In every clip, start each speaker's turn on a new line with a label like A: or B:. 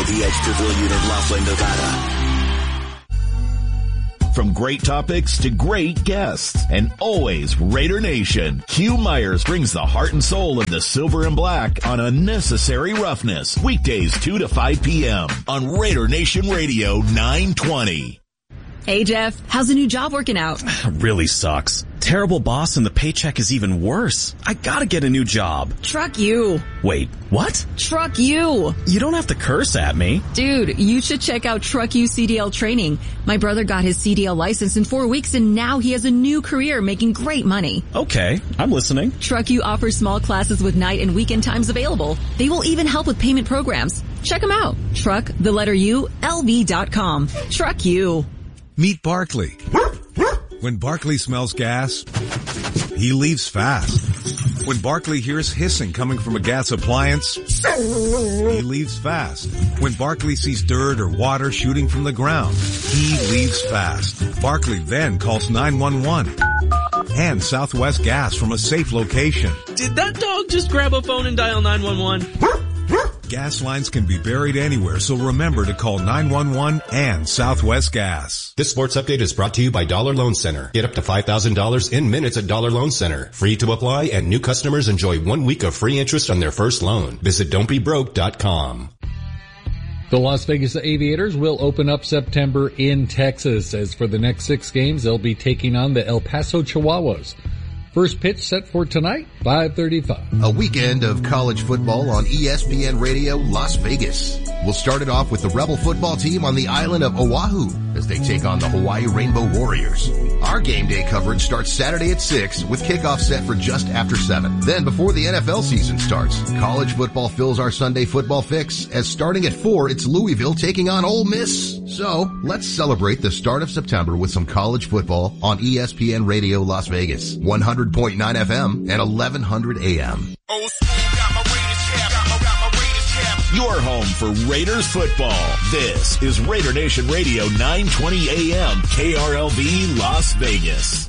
A: the Edge Pavilion in Laughlin, Nevada.
B: From great topics to great guests, and always Raider Nation, Q Myers brings the heart and soul of the silver and black on Unnecessary Roughness. Weekdays 2 to 5 p.m. on Raider Nation Radio 920.
C: Hey Jeff, how's the new job working out?
D: Really sucks. Terrible boss and the paycheck is even worse. I gotta get a new job.
C: Truck you.
D: Wait, what?
C: Truck you.
D: You don't have to curse at me.
C: Dude, you should check out Truck You CDL training. My brother got his CDL license in 4 weeks and now he has a new career making great money.
D: Okay, I'm listening.
C: Truck You offers small classes with night and weekend times available. They will even help with payment programs. Check them out. Truck, the letter U, LV.com. Truck You.
E: Meet Barkley. When Barkley smells gas, he leaves fast. When Barkley hears hissing coming from a gas appliance, he leaves fast. When Barkley sees dirt or water shooting from the ground, he leaves fast. Barkley then calls 911 and Southwest Gas from a safe location.
F: Did that dog just grab a phone and dial 911?
E: Gas lines can be buried anywhere, so remember to call 911 and Southwest Gas.
G: This sports update is brought to you by Dollar Loan Center. Get up to $5,000 in minutes at Dollar Loan Center. Free to apply, and new customers enjoy 1 week of free interest on their first loan. Visit don'tbebroke.com.
H: The Las Vegas Aviators will open up September in Texas. As for the next 6 games, they'll be taking on the El Paso Chihuahuas. First pitch set for tonight, 5:35.
I: A weekend of college football on ESPN Radio Las Vegas. We'll start it off with the Rebel football team on the island of Oahu as they take on the Hawaii Rainbow Warriors. Our game day coverage starts Saturday at 6 with kickoff set for just after 7. Then before the NFL season starts, college football fills our Sunday football fix as starting at 4, it's Louisville taking on Ole Miss. So let's celebrate the start of September with some college football on ESPN Radio Las Vegas, 100.9 FM and 1100 AM.
B: Your home for Raiders football. This is Raider Nation Radio 920 AM KRLV Las Vegas.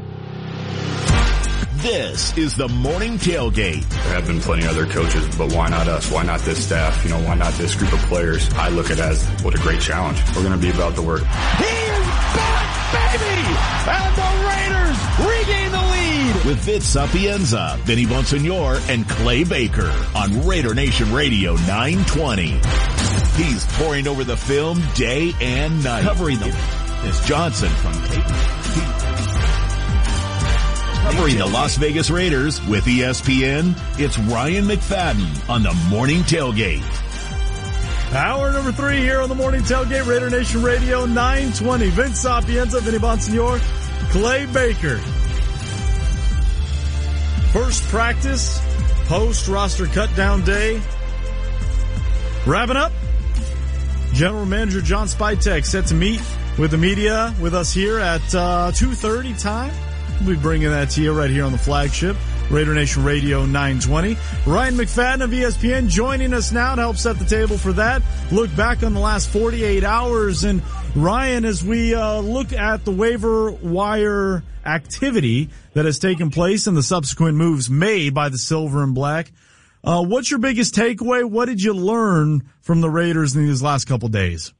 B: This is the morning tailgate.
J: There have been plenty of other coaches, but why not us? Why not this staff? Why not this group of players? I look at it as what a great challenge. We're going to be about the work.
K: He is back, baby! And the Raiders regain the lead!
B: With Vince Sapienza, Vinny Bonsignor, and Clay Baker on Raider Nation Radio 920. He's pouring over the film day and night. Covering them is Johnson from Covering the Las Vegas Raiders with ESPN, it's Ryan McFadden on the Morning Tailgate.
L: Hour number 3 here on the Morning Tailgate, Raider Nation Radio 920. Vince Sapienza, Vinny Bonsignor, Clay Baker. First practice, post-roster cut-down day. Wrapping up, General Manager John Spytek set to meet with the media with us here at 2:30 time. We'll be bringing that to you right here on the flagship, Raider Nation Radio 920. Ryan McFadden of ESPN joining us now to help set the table for that. Look back on the last 48 hours. And Ryan, as we look at the waiver wire activity that has taken place and the subsequent moves made by the Silver and Black, what's your biggest takeaway? What did you learn from the Raiders in these last couple days?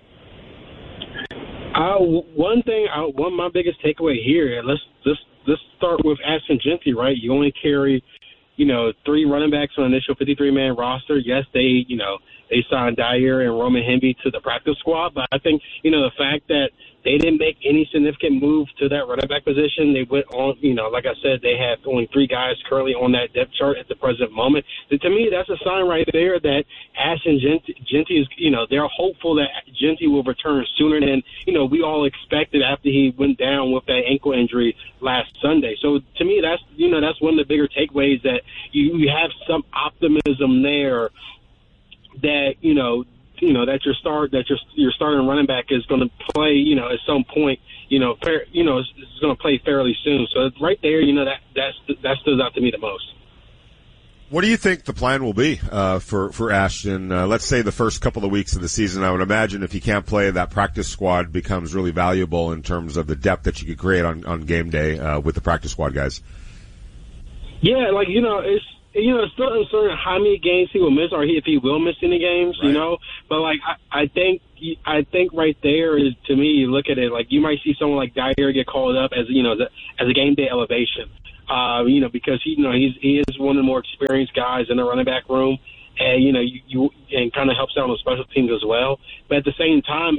M: My biggest takeaway here, let's start with Ashton Jeanty, right? You only carry, 3 running backs on an initial 53-man roster. Yes, they signed Dyer and Roman Hemby to the practice squad, but I think, the fact that they didn't make any significant move to that running back position. They went on, like I said, they have only 3 guys currently on that depth chart at the present moment. So to me, that's a sign right there that Ashton Jeanty is, they're hopeful that Jeanty will return sooner than, we all expected after he went down with that ankle injury last Sunday. So to me, that's one of the bigger takeaways, that you have some optimism there that, that your starting running back is going to play, at some point, is going to play fairly soon. So right there, that stood out to me the most.
N: What do you think the plan will be for Ashton? Let's say the first couple of weeks of the season. I would imagine if he can't play, that practice squad becomes really valuable in terms of the depth that you could create on game day with the practice squad guys.
M: Yeah, it's still uncertain how many games he will miss or if he will miss any games,
N: right.
M: But, I think right there is, to me, you look at it, you might see someone like Dyer get called up as a game day elevation, because he is one of the more experienced guys in the running back room. And, and kind of helps out on the special teams as well. But at the same time,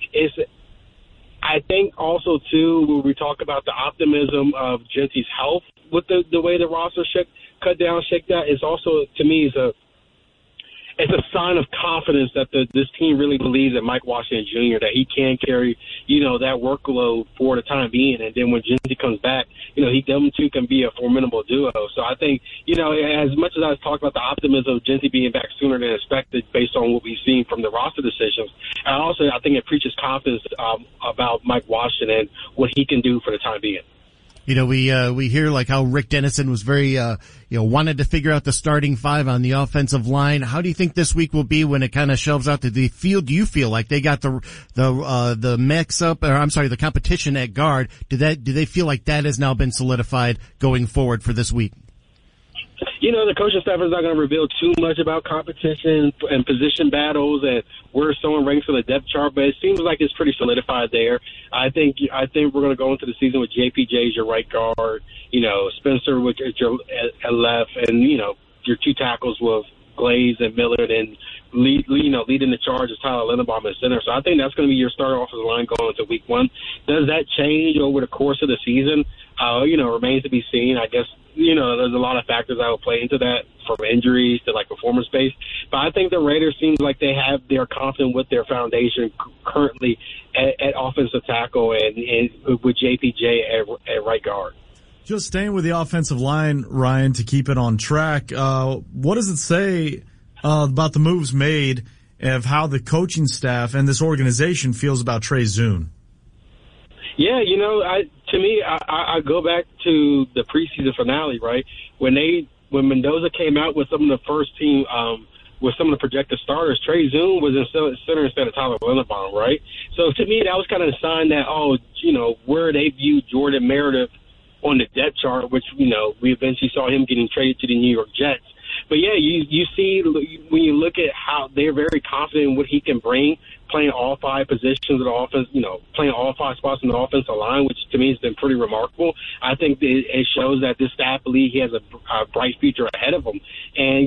M: I think also, too, when we talk about the optimism of Gentry's health with the way the roster cut down, shake that, is also, to me, it's a sign of confidence that this team really believes that Mike Washington Jr., that he can carry, that workload for the time being. And then when Gentry comes back, them two can be a formidable duo. So I think, as much as I was talking about the optimism of Gentry being back sooner than expected based on what we've seen from the roster decisions, I think it preaches confidence about Mike Washington and what he can do for the time being.
O: We hear how Rick Dennison was very, wanted to figure out the starting five on the offensive line. How do you think this week will be when it kind of shelves out to the field? Do you feel like they got the mix up, the competition at guard? Do they feel like that has now been solidified going forward for this week?
M: The coaching staff is not going to reveal too much about competition and position battles and where someone ranks on the depth chart, but it seems like it's pretty solidified there. I think we're going to go into the season with JPJ as your right guard, Spencer with your left, and your two tackles with Glaze and Miller, and leading the charge is Tyler Linderbaum at center. So I think that's going to be your starting offensive line going into week one. Does that change over the course of the season? Remains to be seen. I guess, there's a lot of factors that will play into that, from injuries to performance based. But I think the Raiders seems like they're confident with their foundation currently at offensive tackle and with JPJ at right guard.
L: Just staying with the offensive line, Ryan, to keep it on track, what does it say about the moves made, of how the coaching staff and this organization feels about Trey Zune?
M: Yeah, to me, I go back to the preseason finale, right? When Mendoza came out with some of the first team, with some of the projected starters, Trey Zune was in center instead of Tyler Linderbaum, right? So to me, that was kind of a sign that, where they viewed Jordan Meredith on the depth chart, which, we eventually saw him getting traded to the New York Jets. But yeah, you see when you look at how they're very confident in what he can bring, playing all five positions of the offense, playing all five spots in the offensive line, which to me has been pretty remarkable. I think it shows that this staff believes he has a bright future ahead of him. And,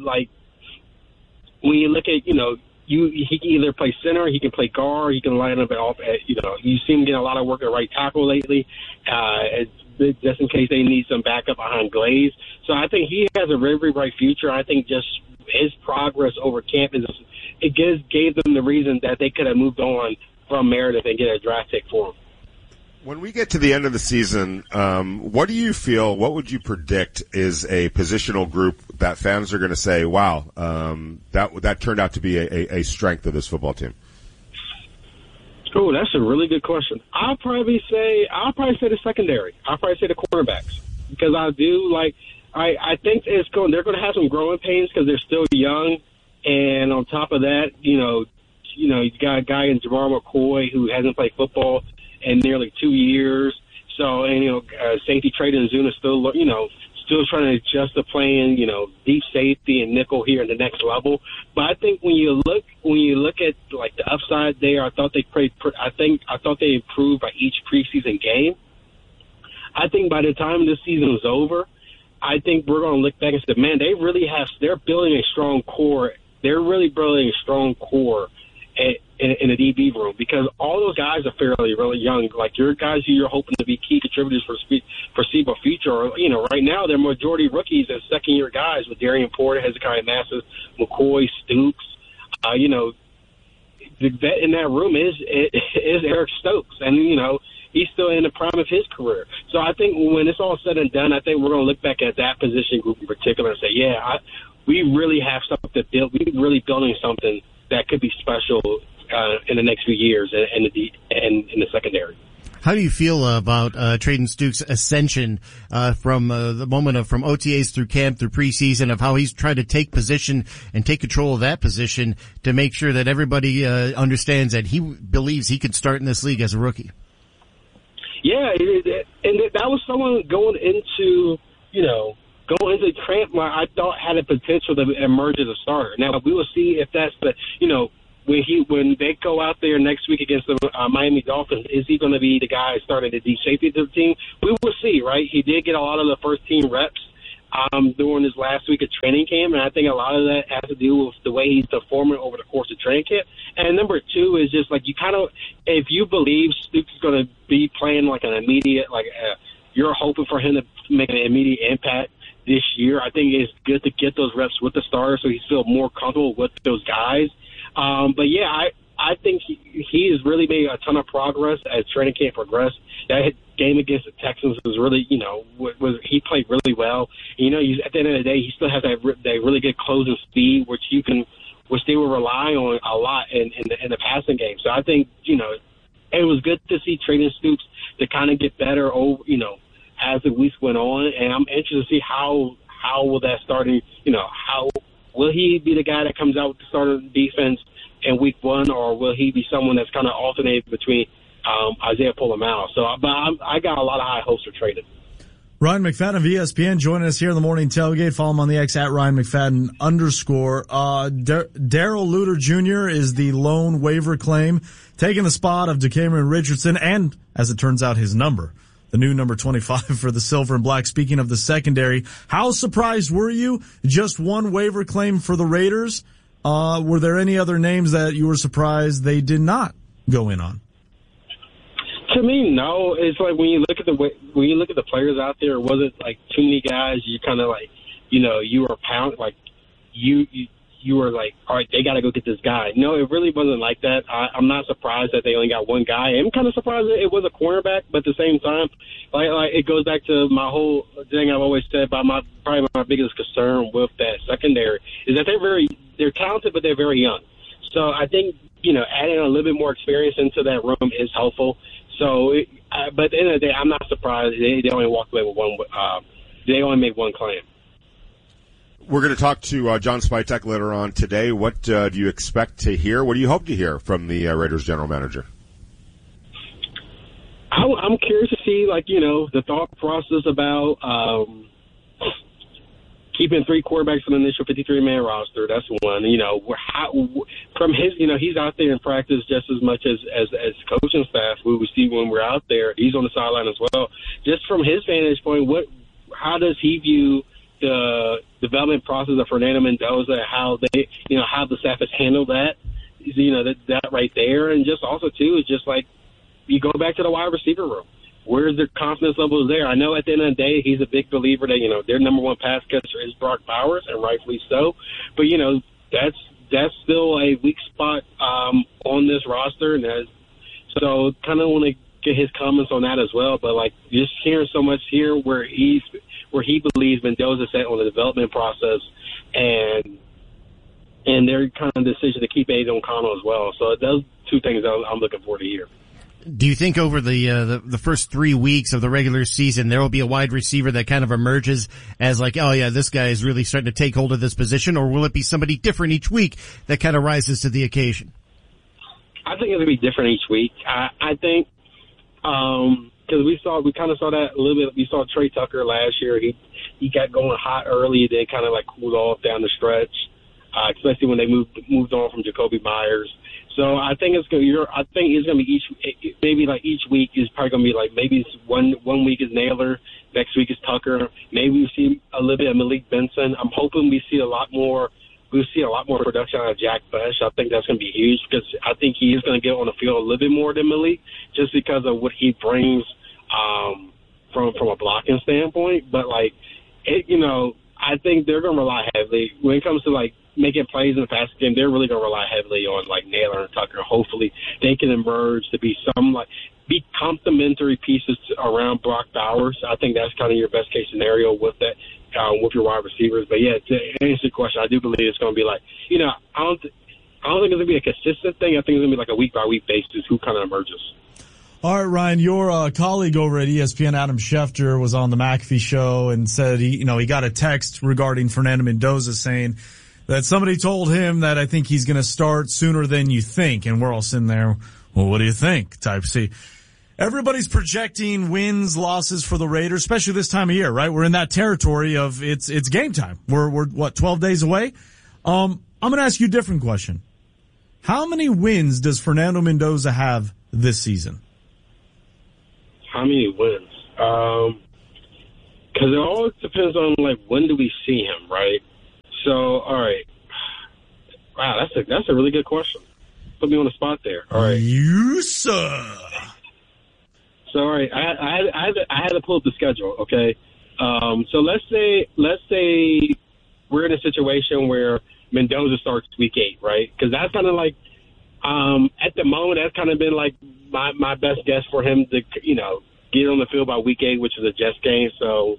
M: when you look at, he can either play center, he can play guard, he can line up at off. You see him getting a lot of work at right tackle lately, just in case they need some backup behind Glaze. So I think he has a very, very bright future. I think just his progress over camp gave them the reason that they could have moved on from Meredith and get a draft pick for him.
N: When we get to the end of the season, what would you predict is a positional group that fans are going to say, wow, that turned out to be a strength of this football team?
M: Oh, that's a really good question. I'll probably say the secondary. I'll probably say the cornerbacks, because I do I think they're going to have some growing pains because they're still young, and on top of that, you got a guy in Jamar McCoy who hasn't played football in nearly 2 years. So, and safety Trey Zune is still trying to adjust to playing, deep safety and nickel here at the next level. But I think when you look at the upside there, I thought they improved by each preseason game. I think by the time this season is over, I think we're going to look back and say, man, they're building a strong core. They're really building a strong core in the DB room, because all those guys are really young. Like your guys who you're hoping to be key contributors for foreseeable future. Right now they're majority rookies and second-year guys with Darian Porter, Hezekiah Mathis, McCoy, Stoops. The vet in that room is Eric Stokes, and he's still in the prime of his career. So I think when it's all said and done, I think we're going to look back at that position group in particular and say, we really have something to build. We're really building something that could be special in the next few years in the secondary.
O: How do you feel about Trayden Stukes' ascension from the moment from OTAs through camp through preseason, of how he's tried to take position and take control of that position to make sure that everybody understands that he believes he could start in this league as a rookie?
M: Yeah, and that was someone going going into Trent, I thought had a potential to emerge as a starter. Now we will see if that's the when they go out there next week against the Miami Dolphins, is he going to be the guy starting the D safety of the team? We will see, right? He did get a lot of the first team reps during his last week of training camp, and I think a lot of that has to do with the way he's performing over the course of training camp. And number two is just like if you believe Stoops is going to be playing like an immediate, you're hoping for him to make an immediate impact this year, I think it's good to get those reps with the starters so he's feel more comfortable with those guys. But yeah, I think he has really made a ton of progress as training camp progressed. That game against the Texans was really, he played really well. At the end of the day, he still has that really good closing speed, which they will rely on a lot in the passing game. So I think, it was good to see Trayden Stoops to kind of get better as the weeks went on, and I'm interested to see how will that starting, how will he be the guy that comes out with the starting defense in week one, or will he be someone that's kind of alternated between Isaiah Pola-Mao? So, but I got a lot of high hopes for Trayden.
L: Ryan McFadden of ESPN joining us here in the morning tailgate. Follow him on the X at Ryan McFadden _ Darrell Luter Jr. is the lone waiver claim, taking the spot of DeCameron Richardson, and as it turns out, his number. The new number 25 for the Silver and Black. Speaking of the secondary, how surprised were you? Just one waiver claim for the Raiders. Were there any other names that you were surprised they did not go in on?
M: To me, no. It's like when you look at the players out there, it wasn't like too many guys. You kind of like, you were you were like, all right, they got to go get this guy. No, it really wasn't like that. I'm not surprised that they only got one guy. I'm kind of surprised that it was a cornerback, but at the same time, like it goes back to my whole thing I've always said about probably my biggest concern with that secondary is that they're talented, but they're very young. So I think, adding a little bit more experience into that room is helpful. So, but at the end of the day, I'm not surprised they only walked away with one. They only made one claim.
N: We're going to talk to John Spytek later on today. What do you expect to hear? What do you hope to hear from the Raiders general manager?
M: I'm curious to see, the thought process about keeping three quarterbacks on the initial 53-man roster. That's one. From his, he's out there in practice just as much as coaching staff. We see when we're out there. He's on the sideline as well. Just from his vantage point, how does he view the development process of Fernando Mendoza, how the staff has handled that, that right there. And just also, too, is just like you go back to the wide receiver room. Where's their confidence levels there? I know at the end of the day, he's a big believer that, their number one pass catcher is Brock Bowers, and rightfully so. But, that's still a weak spot on this roster. And so kind of want to get his comments on that as well. But, just hearing so much here where he believes Mendoza set on the development process and their kind of decision to keep Aidan O'Connell as well. So those two things I'm looking forward to hear.
O: Do you think over the first 3 weeks of the regular season there will be a wide receiver that kind of emerges as like, oh yeah, this guy is really starting to take hold of this position, or will it be somebody different each week that kind of rises to the occasion?
M: I think it'll be different each week. I think because we kind of saw that a little bit. We saw Trey Tucker last year. He got going hot early, then kind of cooled off down the stretch, especially when they moved on from Jacoby Myers. So I think it's going to be each week is probably going to be maybe one week is Naylor, next week is Tucker. Maybe we see a little bit of Malik Benson. I'm hoping we see a lot more production out of Jack Bush. I think that's going to be huge because I think he is going to get on the field a little bit more than Malik just because of what he brings from a blocking standpoint. But I think they're going to rely heavily when it comes to making plays in the passing game. They're really going to rely heavily on Naylor and Tucker. Hopefully they can emerge to be be complementary pieces around Brock Bowers. I think that's kind of your best case scenario with that, with your wide receivers. But yeah, to answer the question, I do believe it's going to be I don't think it's going to be a consistent thing. I think it's going to be a week by week basis who kind of emerges.
L: All right, Ryan, your colleague over at ESPN, Adam Schefter, was on the McAfee show and said he got a text regarding Fernando Mendoza saying that somebody told him that I think he's going to start sooner than you think. And we're all sitting there, well, what do you think? Type C. Everybody's projecting wins, losses for the Raiders, especially this time of year, right? We're in that territory of it's game time. We're what, 12 days away? I'm going to ask you a different question. How many wins does Fernando Mendoza have this season?
M: How many wins? Because it all depends on, like, when do we see him, right? So, all right. Wow, that's a really good question. Put me on the spot there. All right.
L: You, sir.
M: So, all right, I had to pull up the schedule, okay? So let's say we're in a situation where Mendoza starts week 8, right? Because that's kind of like, at the moment, that's kind of been like my best guess for him to, you know, get on the field by week 8, which is a Jets game. So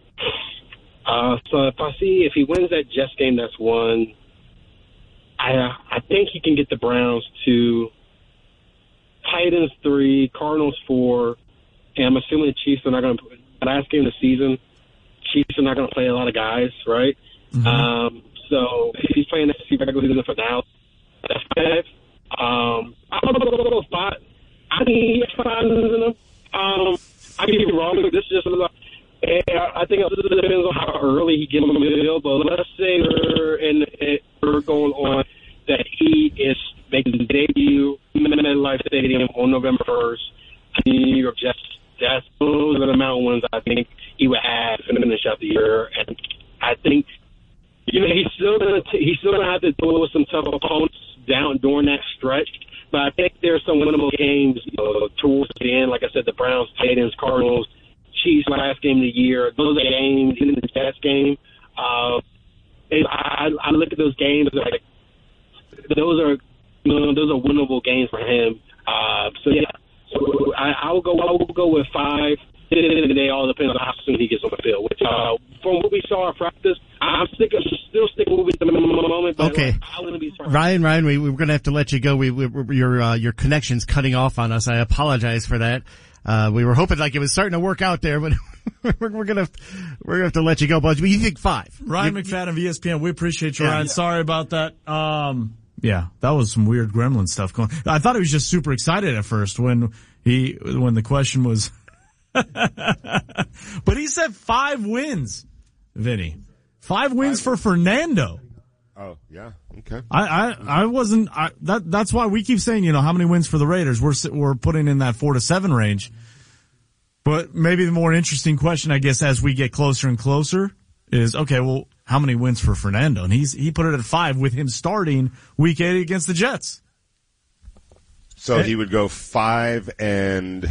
M: if he wins that Jets game, that's one. I think he can get the Browns to Titans 3, Cardinals 4. And I'm assuming the Chiefs are not going to – last game of the season, Chiefs are not going to play a lot of guys, right? Mm-hmm. So if he's playing the regular season for now, that's 5. I'm going to go 5. I think he has 5 in him. I could be wrong. This is just – I think it depends on how early he gets on the field. But let's say we're going on that he is making the debut in MetLife Stadium on November 1st. New York Jets. Those are the amount of ones I think he would have to finish out the year, and I think he's still gonna have to deal with some tough opponents down during that stretch. But I think there's some winnable games towards the end. Like I said, the Browns, Titans, Cardinals, Chiefs last game of the year. Those are games, even the Jets game. I look at those games like those are winnable games for him. So yeah. So I'll go with 5. They all depend on how soon he gets on the field. Which, from what we saw in practice, I'm still sticking with the moment. But
O: okay, Ryan, we we're going to have to let you go. Your connection's cutting off on us. I apologize for that. We were hoping like it was starting to work out there, but we're gonna have to let you go. But you think 5?
L: Ryan McFadden of ESPN. We appreciate you, Ryan. Sorry about that. Yeah, that was some weird gremlin stuff going. I thought he was just super excited at first when the question was, but he said 5 wins, Vinny. 5 wins for Fernando.
N: Oh, yeah. Okay.
L: I wasn't, that's why we keep saying, how many wins for the Raiders. We're putting in that 4 to 7 range. But maybe the more interesting question, I guess, as we get closer and closer is, okay, well, how many wins for Fernando? And he put it at 5 with him starting week 8 against the Jets.
N: So he would go 5 and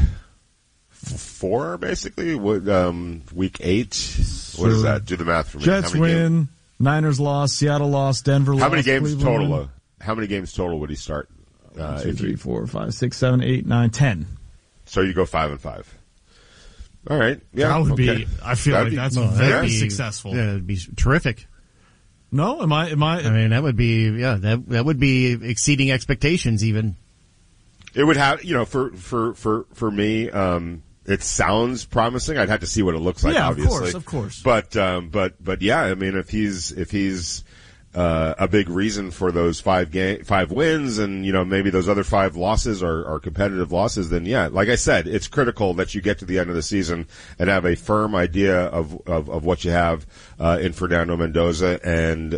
N: 4 basically. Week 8. What is that? Do the math for me.
L: Jets win. Niners lost. Seattle lost. Denver lost.
N: How many games total? How many games total would he start?
L: 1, 2, 3, 4, 5, 6, 7, 8, 9, 10.
N: So you go 5 and 5. All right. Yeah.
L: That would be, I feel like that's very successful.
O: Yeah, it'd be terrific.
L: No? Am I?
O: I mean, that would be, that would be exceeding expectations even.
N: It would have, for me, it sounds promising. I'd have to see what it looks like, obviously.
L: Of course.
N: But yeah, I mean, if he's a big reason for those 5 wins and, maybe those other 5 losses are competitive losses, then yeah, like I said, it's critical that you get to the end of the season and have a firm idea of what you have, in Fernando Mendoza and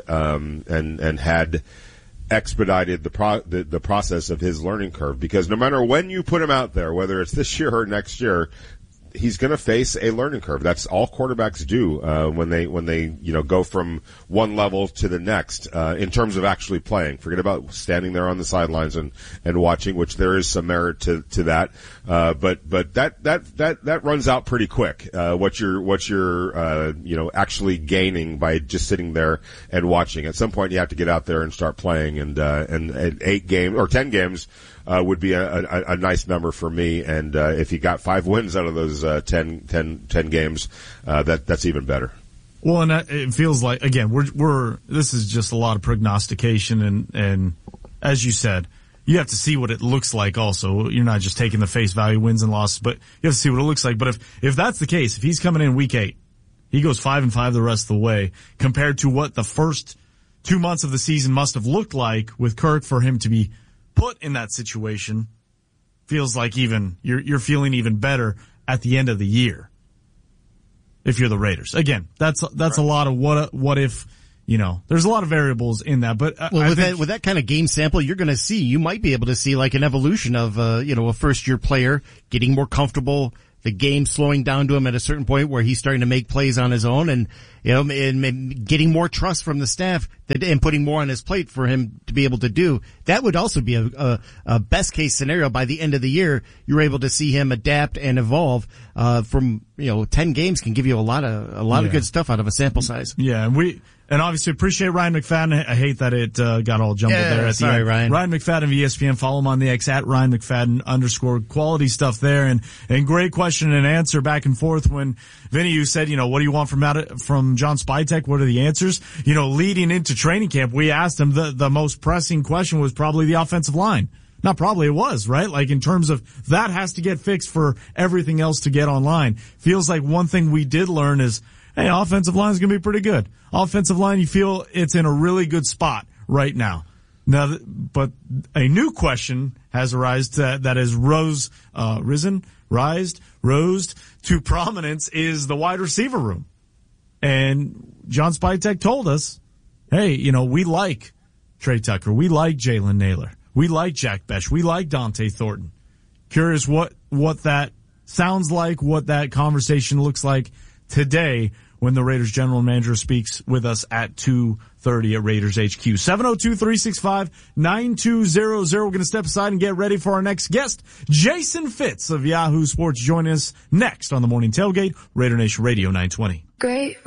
N: had expedited the process of his learning curve, because no matter when you put him out there, whether it's this year or next year, he's going to face a learning curve. That's all quarterbacks do when they go from one level to the next in terms of actually playing. Forget about standing there on the sidelines and watching, which there is some merit to that. But that runs out pretty quick. What you're actually gaining by just sitting there and watching. At some point, you have to get out there and start playing. And 8 games or 10 games would be a nice number for me. And if he got 5 wins out of those 10 games, that's even better.
L: Well, and it feels like, again, this is just a lot of prognostication, and as you said, you have to see what it looks like also. You're not just taking the face value wins and losses, but you have to see what it looks like. But if that's the case, if he's coming in week 8, he goes 5 and 5 the rest of the way, compared to what the first 2 months of the season must have looked like with Kirk for him to be put in that situation. feels like you're feeling even better at the end of the year. If you're the Raiders. Again, that's a lot of what if, there's a lot of variables in that, but
O: with that kind of game sample, you might be able to see like an evolution of, a first year player getting more comfortable, the game slowing down to him at a certain point where he's starting to make plays on his own and getting more trust from the staff and putting more on his plate for him to be able to do. That would also be a best case scenario. By the end of the year, you're able to see him adapt and evolve, from 10 games can give you a lot of good stuff out of a sample size.
L: Yeah. And obviously appreciate Ryan McFadden. I hate that it got all jumbled there at the end.
O: Ryan.
L: Ryan McFadden of ESPN. Follow him on the X at Ryan McFadden _ quality stuff there. And great question and answer back and forth when Vinny, you said, what do you want from John Spytek? What are the answers? Leading into training camp, we asked him the most pressing question was probably the offensive line. Not probably, it was, right? Like in terms of that has to get fixed for everything else to get online. Feels like one thing we did learn is, hey, offensive line is going to be pretty good. Offensive line, you feel it's in a really good spot right now. Now, but a new question has arisen that has rose to prominence is the wide receiver room. And John Spytek told us, hey, we like Trey Tucker. We like Jalen Naylor. We like Jack Besh. We like Dante Thornton. Curious what that sounds like, what that conversation looks like today when the Raiders general manager speaks with us at 2:30 at Raiders HQ. 702-365-9200. We're going to step aside and get ready for our next guest, Jason Fitz of Yahoo Sports. Join us next on the Morning Tailgate, Raider Nation Radio 920.
P: Great.